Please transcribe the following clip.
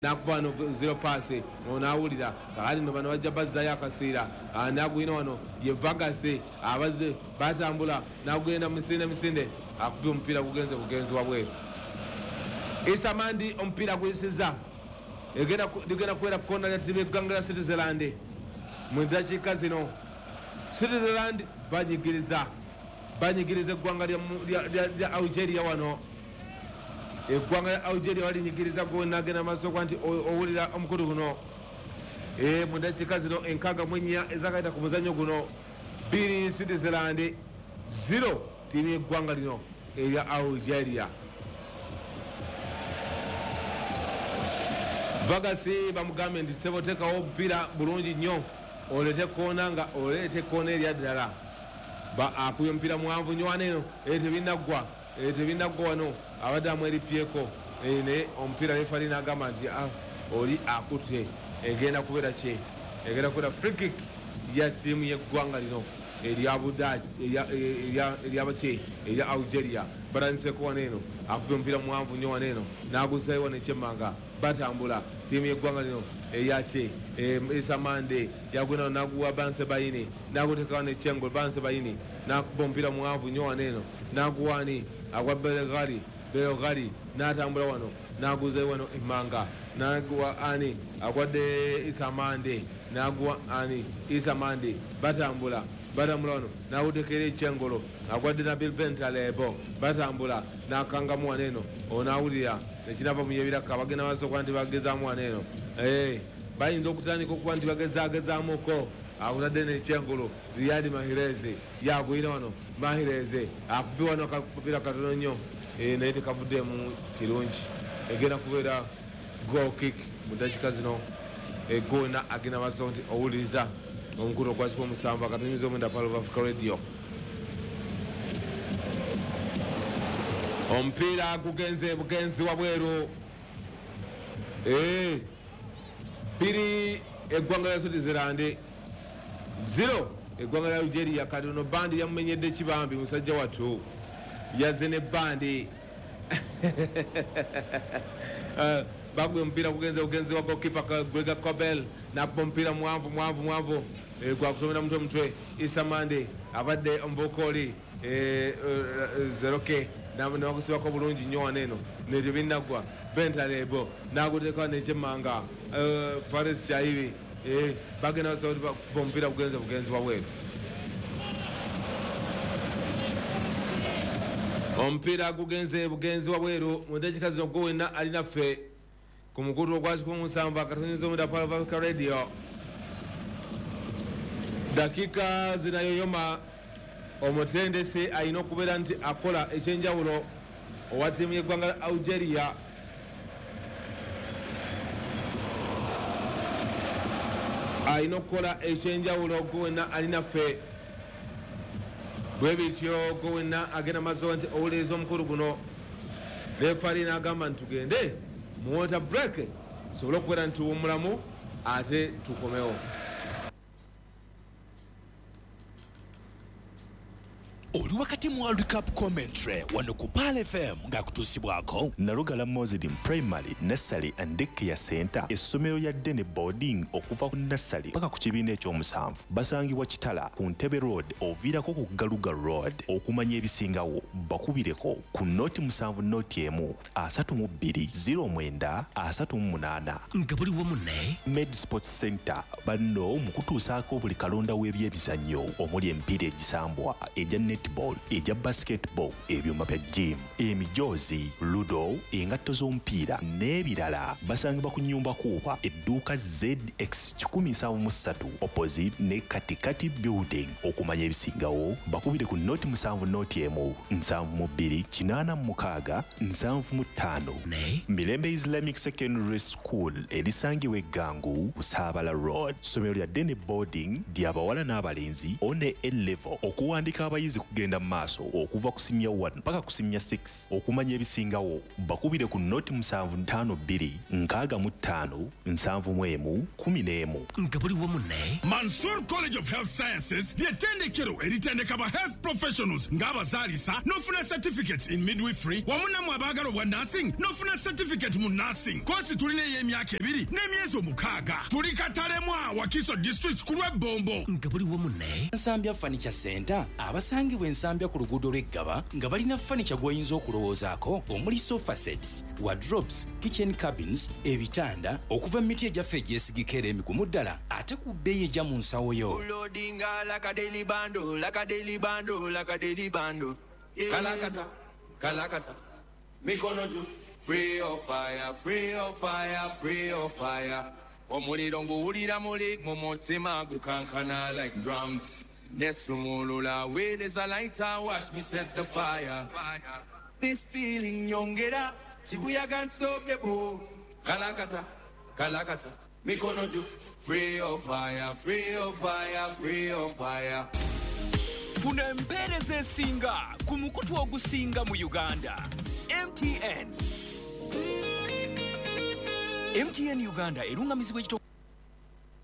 nakubano zero pass onawulira kakati no bano bajja bazzayo akaseera nagwina wano ye vagase abaze batambula nagenda misinde akubi omupiira gugenze wabweru Isamandi omupiira gwisiza egenda kwera kona ya timu y'eggwanga lya Switzerland mu ddakiika zino Switzerland banyigiriza eggwanga lya Algeria wano eggwanga lya Algeria walinyigiriza gwenagenda maaso kwa nti owulira omukulu guno mu ddakiika zino enkaaga mu ennya ezakayita ku muzannyo guno 2 Switzerland 0 tiimu y'eggwanga lino erya Algeria. Vagasi bamugambye nti sebo tekawo omupiira bulungi nnyo olete koona nga olete koona erya ddala akuye omupiira muwanvu nnyo waneeno tebinaggwa wano abaddamu eripyeko naye omupiira refari n'agamba nti oli akutte egenda kubeera free kick ya tiimu y'eggwanga lino erya Algeria balaniseko waneeno akubye omupiira muwanvu nnyo waneeno n'aguzayo wano ekyemmanga batambula tiimu y'eggwanga lino eyate Isamande yagwina naguwa Banse Bayini nagutekawo nekyengolo Banse Bayini nakuba omupiira muwanvu nnyo waneeno naguwani agwa Belgali n'atambula wano naguzayo wano emmanga naguwa ani agwadde Isamande naguwa ani Isamande batambula wano nawutekera ekyengolo agwadde Nabil Bentalebo batambula nakangamu waneeno onawulira ekinava mu yebiraka bagenda basooka nti bagezaamu waneeno bayinza okutandika okuba nti bagezaamuko akutadde nekyengolo Riyad Mahrez yagwira wano Mahrez akubi wano akapapira katono nnyo naye tekavuddeemu kirungi egenda kubeera goal kick mu ddakiika zino goona agenda maaso nti owuliriza omukulu ogwasibwa omusanvu akatonyeza omwenda Palo of Africa Radio. Omupiira gugenze bugenzi wabweru 2 eggwanga lya Switzerland 0 eggwanga lya Algeria. Kati ono bandi yamumenyedde kibambi musajja wattu yazze ne bandi bagwe omupiira gugenze wa goalkeeper Grega Kobel nakuba omupiira muwanvu gwakutomera mutwe Isamande abadde omubokoli 0k nakusibako bulungi nnyo waneeno netebinaggwa Bentalebo nagutekawo nekyemmanga Fares Chaibi bagenda basobola bakuba omupiira bugenzi wabweru. Omupiira gugenze bugenzi wabweru mu ddakiika zino gwe wenna alinaffe ku mukutu ogwasibwa omusanvu akatonyeza omwenda Palo of Africa Radio. Dakiika zinayoyoma omutendesi alina okubeera nti akola ekyenjawulo owa ttiimu y'eggwanga lya Algeria. Alina okukola ekyenjawulo gwe wenna alinaffe bwe bityo gwe wenna agenda maaso nti owuliriza omukulu guno refari n'agamba nti tugende mu water break tusobole okubeera nti tuwummulamu ate tukomewo. Oli wakati mu World Cup commentary wano ku Pal FM ng'akutuusibwako Narugala Muslim Primary, Nursery and Daycare Center, essomero lya Dene Boarding okuva ku Nursery paka ku kibiina ekyomusanvu. Basangibwa Kitala ku Ntebe Road oviirako ku Galuga Road. Okumanya ebisingawo bakubireko ku noti 7 noti 1 32 09 38. nga buli wamu ne Med Sports Center banno mu kutuusaako buli kalonda w'ebyemizannyo omuli emipiira egisambwa ejja netball, eja basketball, ebyuma bya gym, emijoozi, ludo, engatto z'omupiira n'ebirala. Basangibwa ku nnyumba kuuba edduuka ZX 173 opposite ne Katikati building. Okumanya ebisingawo bakubire ku noti 7 noti 1 72 86 75 ne Mirembe Islamic Secondary School erisangibwa Eggangu Busaabala Road. Somero lya Dene Boarding ly'abawala n'abalenzi one A level. Okuwandika abayizi genda mu maaso okuva ku senior 1 mpaka ku senior 6 okumanya ebisingawo bakubire ku noti 752 65 71 11 nga buli wamu ne Mansour College of Health Sciences ly'ettendekero eritendeka ba health professionals ng'abazaalisa n'ofuna certificates in midwifery wamu nammwe abaagala obwa nursing n'ofuna certificate mu nursing kosi tulina ey'emyaka 2 n'emyezi 6 tuli Katalemwa Wakiso district ku lw'Ebombo nga buli wamu ne Nsambya Furniture Center abasangibwa Ensambya ku luguudo lw'Eggaba nga balina furniture gw'oyinza okulowoozaako omuli sofa sets, wardrobes, kitchen cabins, ebitanda okuva mu miti egyaffe egyesigika era emigumu ddala ate ku bbeeyi ejja mu nsawo yo. Loadinga like a daily bando, like a daily bando, like a daily bando. Kalakata, kalakata. Mikono juu, free of fire, free of fire, free of fire. Omuliro nguwulira muli mu mutima gukankana like drums. Nesumulula where there's a lighter, watch me set the fire. This feeling nyongera, Shibuya can't stop the boom. Kalakata, kalakata. Mikono juu, free of fire, free of fire, free of fire. Funa empeereza esinga ku mukutu ogusinga mu Uganda. MTN Uganda erungamizibwa ekitongole